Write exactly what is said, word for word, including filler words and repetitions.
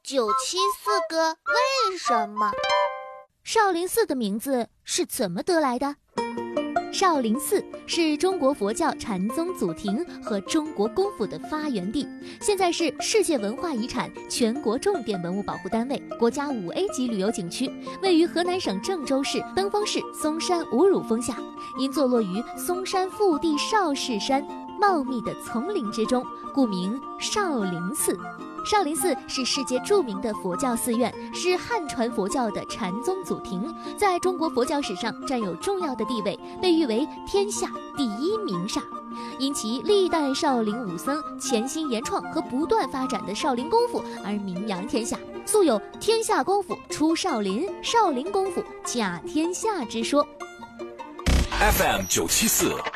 九七四个为什么？ 少林寺的名字是怎么得来的？少林寺是中国佛教禅宗祖庭和中国功夫的发源地，现在是世界文化遗产、全国重点文物保护单位、国家五 A 级旅游景区，位于河南省郑州市登封市嵩山五乳峰下，因坐落于嵩山腹地少室山茂密的丛林之中，故名少林寺。少林寺是世界著名的佛教寺院，是汉传佛教的禅宗祖庭，在中国佛教史上占有重要的地位，被誉为天下第一名刹。因其历代少林武僧潜心研创和不断发展的少林功夫而名扬天下，素有天下功夫出少林，少林功夫甲天下之说。 F M 九七四